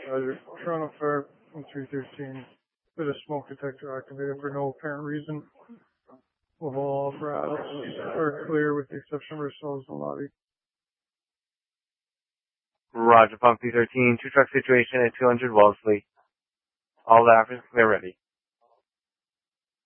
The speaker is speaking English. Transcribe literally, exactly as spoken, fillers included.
Roger. Toronto Fire from three thirteen. Bit of smoke detector activated for no apparent reason. With all apparatus are clear with the exception of ourselves in the lobby. Roger, Pump three thirteen. Two truck situation at two hundred Wellesley. All the applicants, they're ready.